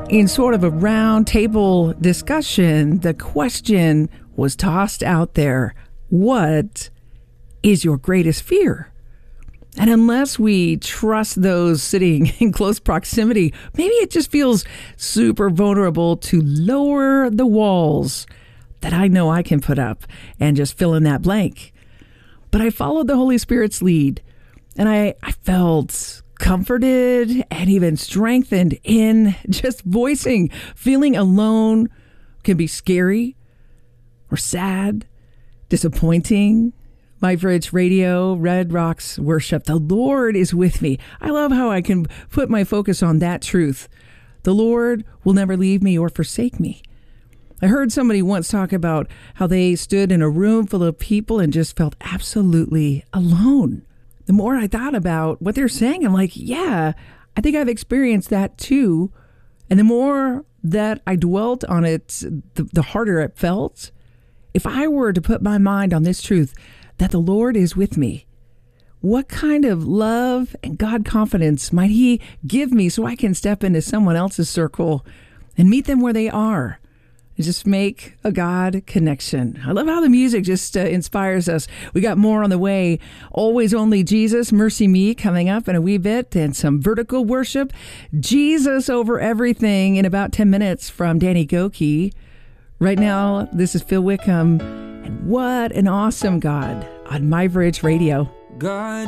In sort of a round table discussion, the question was tossed out there: what is your greatest fear? And unless we trust those sitting in close proximity, maybe it just feels super vulnerable to lower the walls that I know I can put up and just fill in that blank. But I followed the Holy Spirit's lead, and I felt comforted and even strengthened in just voicing. Feeling alone can be scary or sad, disappointing. My Bridge Radio, Red Rocks Worship. The Lord is with me. I love how I can put my focus on that truth. The Lord will never leave me or forsake me. I heard somebody once talk about how they stood in a room full of people and just felt absolutely alone. The more I thought about what they're saying, I'm like, yeah, I think I've experienced that too. And the more that I dwelt on it, the harder it felt. If I were to put my mind on this truth, that the Lord is with me, what kind of love and God confidence might He give me so I can step into someone else's circle and meet them where they are and just make a God connection? I love how the music just inspires us. We got more on the way. Always Only Jesus, Mercy Me coming up in a wee bit, and some vertical worship. Jesus Over Everything in about 10 minutes from Danny Gokey. Right now, this is Phil Wickham. And what an awesome God on My Bridge Radio. God